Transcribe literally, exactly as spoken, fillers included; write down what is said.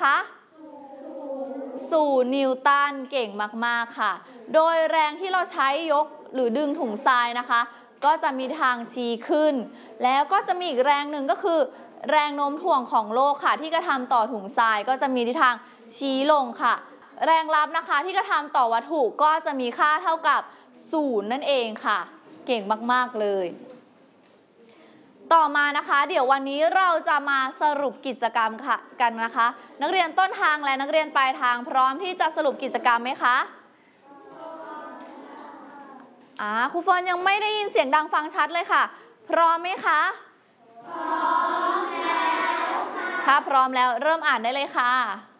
คะศูนย์นิวตันเก่งมากๆค่ะโดยแรงที่เราใช้ยกหรือดึงถุงทรายนะคะก็จะมีทางชี้ขึ้นแล้วก็จะมีอีกแรงหนึ่งก็คือแรงโน้มถ่วงของโลกค่ะที่กระทำต่อถุงทรายก็จะมีทิศทางชี้ลงค่ะแรงรับนะคะที่กระทำต่อวัตถุก็จะมีค่าเท่ากับศูนย์นั่นเองค่ะเก่งมากๆเลยต่อมานะคะเดี๋ยววันนี้เราจะมาสรุปกิจกรรมค่ะกันนะคะนักเรียนต้นทางและนักเรียนปลายทางพร้อมที่จะสรุปกิจกรรมไหมคะอ่าครูเฟิร์นยังไม่ได้ยินเสียงดังฟังชัดเลยค่ะพร้อมไหมคะพร้อมแล้วค่ะถ้าพร้อมแล้วเริ่มอ่านได้เลยค่ะ